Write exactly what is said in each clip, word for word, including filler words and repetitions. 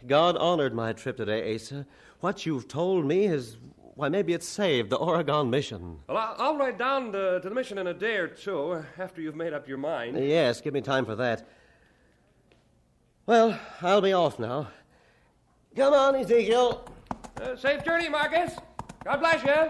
God honored my trip today, Asa. What you've told me is, why, maybe it saved the Oregon mission. Well, I'll, I'll ride down to, to the mission in a day or two after you've made up your mind. Yes, give me time for that. Well, I'll be off now. Come on, Ezekiel. Uh, safe journey, Marcus. God bless you.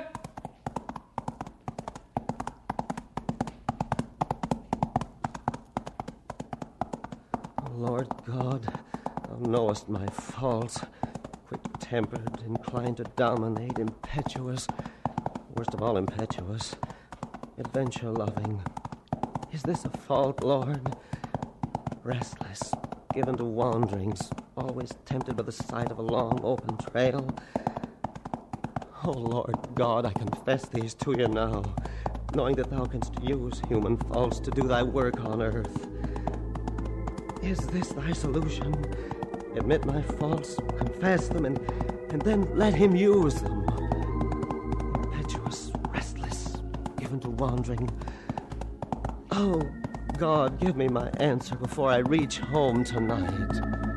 Lord God, thou knowest my faults. Quick-tempered, inclined to dominate, impetuous, worst of all impetuous, adventure-loving. Is this a fault, Lord? Restless, given to wanderings, always tempted by the sight of a long, open trail. Oh, Lord God, I confess these to you now, knowing that thou canst use human faults to do thy work on earth. Is this thy solution? Admit my faults, confess them, and, and then let him use them. Impetuous, restless, given to wandering. Oh, God, give me my answer before I reach home tonight.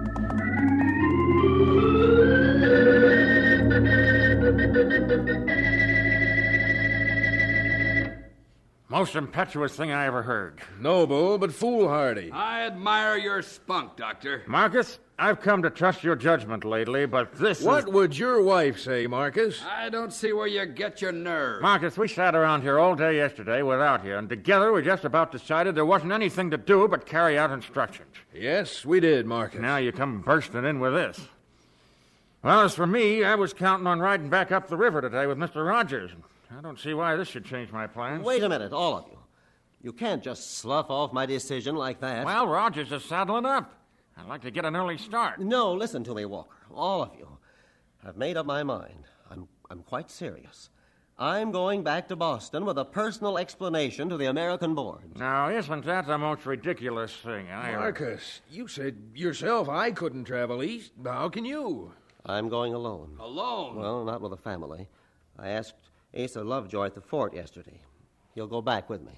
Most impetuous thing I ever heard. Noble, but foolhardy. I admire your spunk, Doctor. Marcus, I've come to trust your judgment lately, but this What is... would your wife say, Marcus? I don't see where you get your nerve. Marcus, we sat around here all day yesterday without you, and together we just about decided there wasn't anything to do but carry out instructions. Yes, we did, Marcus. Now you come bursting in with this. Well, as for me, I was counting on riding back up the river today with Mister Rogers. I don't see why this should change my plans. Wait a minute, all of you. You can't just slough off my decision like that. Well, Rogers is saddling up. I'd like to get an early start. No, listen to me, Walker. All of you. I've made up my mind. I'm, I'm quite serious. I'm going back to Boston with a personal explanation to the American board. Now, isn't that the most ridiculous thing I ever... Marcus, you said yourself I couldn't travel east. How can you? I'm going alone. Alone? Well, not with a family. I asked Asa Lovejoy at the fort yesterday. He'll go back with me.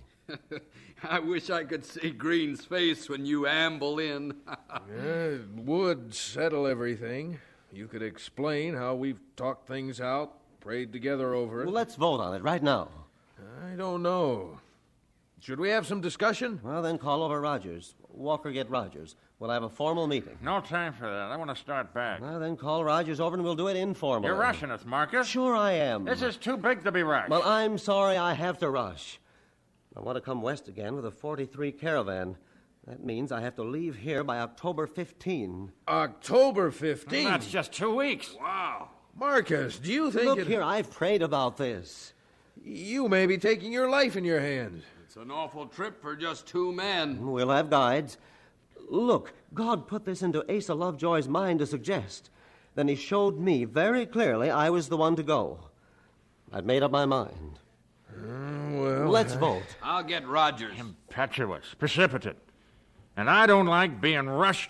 I wish I could see Green's face when you amble in. Yeah, it would settle everything. You could explain how we've talked things out, prayed together over it. Well, let's vote on it right now. I don't know. Should we have some discussion? Well, then call over Rogers. Walker, get Rogers. We'll have a formal meeting. No time for that. I want to start back. Well, then call Rogers over and we'll do it informally. You're rushing us, Marcus. Sure I am. This is too big to be rushed. Well, I'm sorry I have to rush. I want to come west again with a forty-three caravan. That means I have to leave here by October fifteenth. October fifteenth? That's just two weeks. Wow. Marcus, do you think Look it... here, I've prayed about this. You may be taking your life in your hands. It's an awful trip for just two men. We'll have guides. Look, God put this into Asa Lovejoy's mind to suggest. Then he showed me very clearly I was the one to go. I'd made up my mind. Uh, well... Let's I... vote. I'll get Rogers. Impetuous, precipitate. And I don't like being rushed